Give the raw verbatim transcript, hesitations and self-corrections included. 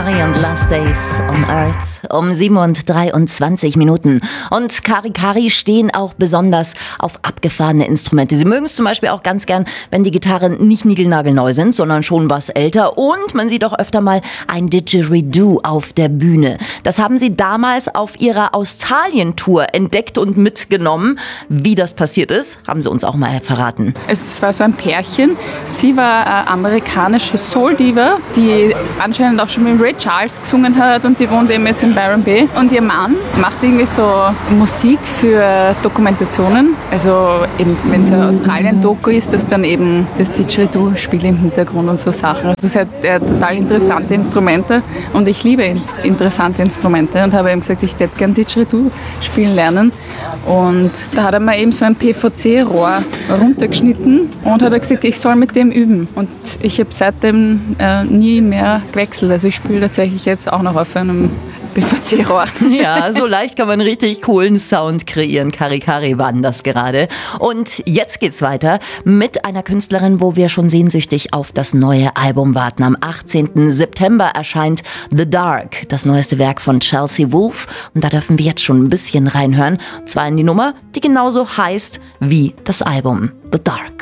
Kari und Last Days on Earth um sieben und dreiundzwanzig Minuten. Und Kari Kari stehen auch besonders auf abgefahrene Instrumente. Sie mögen es zum Beispiel auch ganz gern, wenn die Gitarren nicht niegelnagelneu sind, sondern schon was älter. Und man sieht auch öfter mal ein Didgeridoo auf der Bühne. Das haben sie damals auf ihrer Australien-Tour entdeckt und mitgenommen. Wie das passiert ist, haben sie uns auch mal verraten. Es war so ein Pärchen. Sie war eine amerikanische Soul-Diva, die anscheinend auch schon mit Ray Charles gesungen hat, und die wohnt eben jetzt in Byron Bay. Und ihr Mann macht irgendwie so Musik für Dokumentationen. Also eben, wenn es ein Australien-Doku ist, dass dann eben das Didgeridoo spielt im Hintergrund und so Sachen. Also es hat äh, total interessante Instrumente, und ich liebe in- interessante Instrumente, und habe eben gesagt, ich hätte gerne Didgeridoo spielen lernen. Und da hat er mir eben so ein P V C-Rohr runtergeschnitten und hat gesagt, ich soll mit dem üben. Und ich habe seitdem äh, nie mehr gewechselt. Also ich spiele tatsächlich jetzt auch noch auf einem P V C-Rohr. Ja, so leicht kann man richtig coolen Sound kreieren. Kari Kari waren das gerade. Und jetzt geht's weiter mit einer Künstlerin, wo wir schon sehnsüchtig auf das neue Album warten. Am achtzehnten September erscheint The Dark, das neueste Werk von Chelsea Wolfe. Und da dürfen wir jetzt schon ein bisschen reinhören. Und zwar in die Nummer, die genauso heißt wie das Album. The Dark.